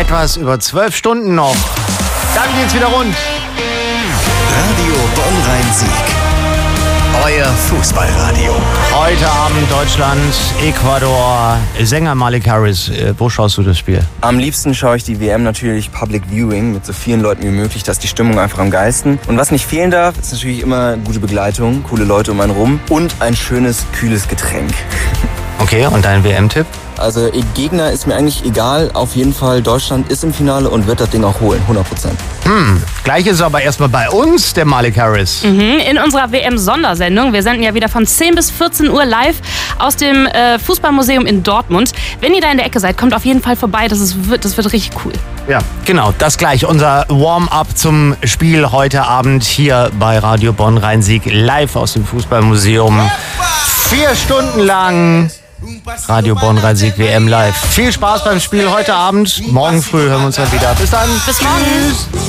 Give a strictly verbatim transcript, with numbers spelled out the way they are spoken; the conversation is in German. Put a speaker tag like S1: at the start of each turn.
S1: etwas über zwölf Stunden noch. Dann geht's wieder rund.
S2: Radio Bonn-Rhein-Sieg. Euer Fußballradio.
S1: Heute Abend Deutschland, Ecuador. Sänger Malik Harris, äh, wo schaust du das Spiel?
S3: Am liebsten schaue ich die W M natürlich Public Viewing mit so vielen Leuten wie möglich. Da ist die Stimmung einfach am geilsten. Und was nicht fehlen darf, ist natürlich immer gute Begleitung, coole Leute um einen rum und ein schönes, kühles Getränk.
S1: Okay, und dein W M-Tipp?
S3: Also Gegner ist mir eigentlich egal. Auf jeden Fall, Deutschland ist im Finale und wird das Ding auch holen, hundert Prozent.
S1: Hm, gleich ist aber erstmal bei uns der Malik Harris.
S4: Mhm, in unserer W M-Sondersendung. Wir senden ja wieder von zehn bis vierzehn Uhr live aus dem äh, Fußballmuseum in Dortmund. Wenn ihr da in der Ecke seid, kommt auf jeden Fall vorbei. Das, ist, das wird richtig cool.
S1: Ja, genau, das gleich. Unser Warm-up zum Spiel heute Abend hier bei Radio Bonn-Rhein-Sieg live aus dem Fußballmuseum. Vier Stunden lang Radio Bonn-Rhein-Sieg W M live. Viel Spaß beim Spiel heute Abend. Morgen früh hören wir uns dann wieder. Bis dann.
S4: Bis morgen. Tschüss.